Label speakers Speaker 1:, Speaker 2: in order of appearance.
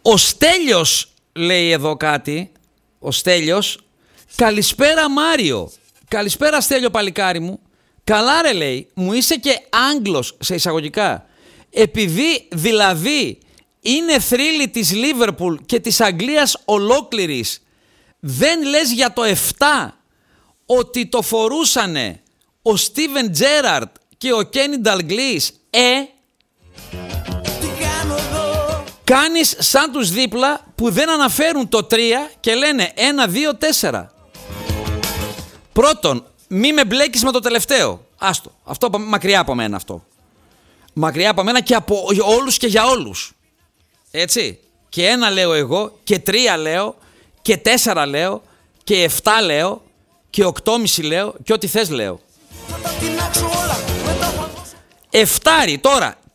Speaker 1: Ο Στέλιος λέει εδώ κάτι. Ο Στέλιος. Καλησπέρα Μάριο. Καλησπέρα Στέλιο παλικάρι μου. Καλά ρε λέει, μου είσαι και Άγγλος σε εισαγωγικά. Επειδή δηλαδή είναι θρύλοι της Λίβερπουλ και της Αγγλίας ολόκληρης, δεν λες για το 7 ότι το φορούσανε ο Στίβεν Τζέραρτ και ο Κένι Νταλγκλής, Κάνεις σαν τους δίπλα που δεν αναφέρουν το 3 και λένε 1, 2, 4. Πρώτον, μη με μπλέκεις με το τελευταίο. Άστο, αυτό μακριά από μένα αυτό. Μακριά από μένα και από όλους και για όλους. Έτσι. Και 1 λέω εγώ και 3 λέω και 4 λέω και 7 λέω και 8,5 λέω και ό,τι θες λέω. 7 τώρα.